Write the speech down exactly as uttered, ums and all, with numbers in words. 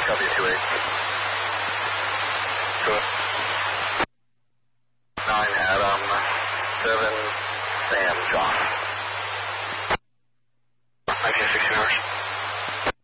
W two eight. Good. nine Adam, seven Sam John.